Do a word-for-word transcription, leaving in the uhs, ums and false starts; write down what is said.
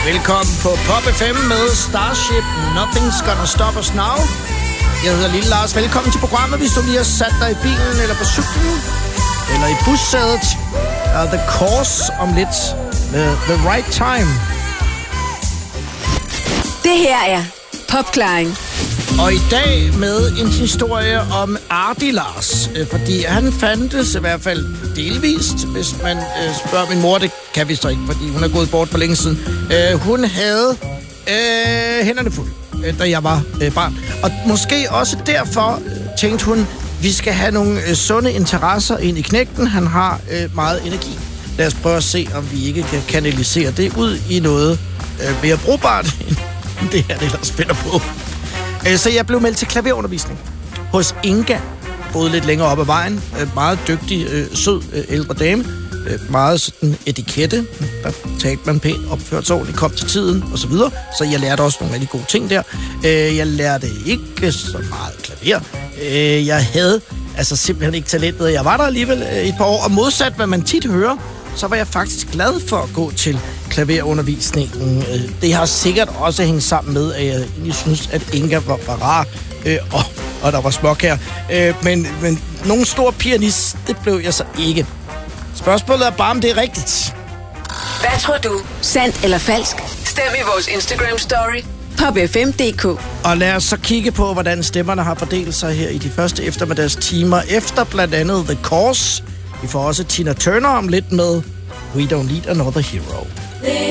Velkommen på Pop F M med Starship, Nothing's Gonna Stop Us Now. Jeg hedder Lille Lars. Velkommen til programmet, hvis du lige har sat dig i bilen, eller på cyklen, eller i bussædet. Uh, The Course om lidt med The Right Time. Det her er Popklaring. Og i dag med en historie om Ardi Lars, øh, fordi han fandtes i hvert fald delvist, hvis man øh, spørger min mor. Det kan vi så ikke, fordi hun er gået bort for længe siden. Øh, hun havde øh, hænderne fulde, øh, da jeg var øh, barn. Og måske også derfor øh, tænkte hun, vi skal have nogle øh, sunde interesser ind i knægten. Han har øh, meget energi. Lad os prøve at se, om vi ikke kan kanalisere det ud i noget øh, mere brugbart, end det her, det ellers spiller på. Så jeg blev meldt til klaverundervisning hos Inga, boede lidt længere op ad vejen. Meget dygtig, sød ældre dame. Meget sådan etikette. Der talte man pænt, opført sig ordentligt, kom til tiden og så videre. Så jeg lærte også nogle rigtig gode ting der. Jeg lærte ikke så meget klaver. Jeg havde altså simpelthen ikke talentet. Jeg var der alligevel et par år, og modsat hvad man tit hører, så var jeg faktisk glad for at gå til klaverundervisningen. Det har sikkert også hængt sammen med, at jeg egentlig synes, at Inga var, var rar, øh, og, og der var smuk her. Øh, men, men nogen stor pianist, det blev jeg så ikke. Spørgsmålet er bare, om det er rigtigt. Hvad tror du? Sandt eller falsk? Stem i vores Instagram-story. Pop F M punktum d k. Og lad os så kigge på, hvordan stemmerne har fordelt sig her i de første eftermiddags timer, efter blandt andet The Course. Vi får også Tina Turner om lidt med We Don't Need Another Hero.